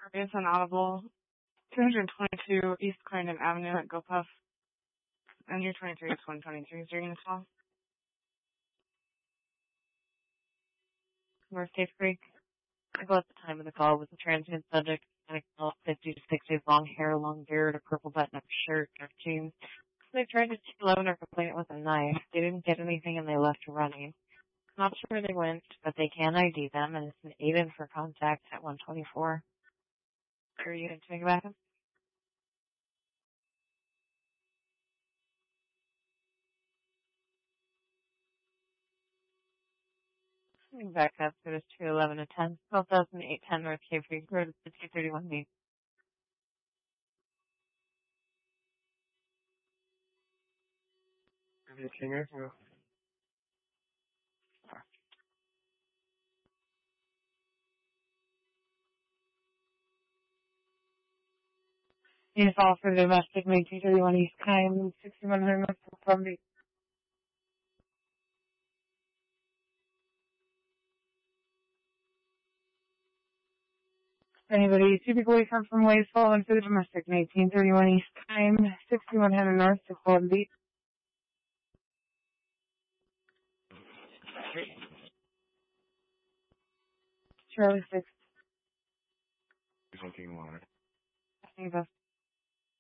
It's unaudible. 222 East Clarendon Avenue at GoPuff. And your 23 is 123. Is you're going to call? North Cave Creek. At the time of the call was a transient subject, 50 to 60, long hair, long beard, a purple button-up shirt, dark jeans. They tried to loan or complain it with a knife. They didn't get anything and they left running. Not sure where they went, but they can ID them, and it's an 8-in for contact at 124. Are you going to take it back? Back up, it was 211 to 10, 12,810 North Cave Creek Road, 5031B. Kinger? Yes, all for the domestic 1931 East Kime, 6100 North Columbia. Anybody typically come from Wayfall and for the domestic 1931 East Kime, 6100 North to Columbia. Charlie 6. Drinking water. I think that's